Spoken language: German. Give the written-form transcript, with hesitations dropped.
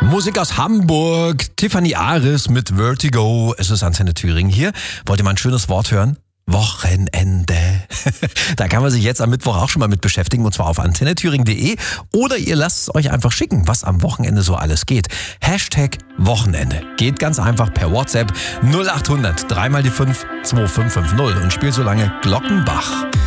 Musik aus Hamburg. Tiffany Aris mit Vertigo. Es ist Antenne Thüringen hier. Wollt ihr mal ein schönes Wort hören? Wochenende. Da kann man sich jetzt am Mittwoch auch schon mal mit beschäftigen, und zwar auf antennethüringen.de, oder ihr lasst es euch einfach schicken, was am Wochenende so alles geht. Hashtag Wochenende. Geht ganz einfach per WhatsApp 0800 3 mal die 5 2550 und spielt so lange Glockenbach.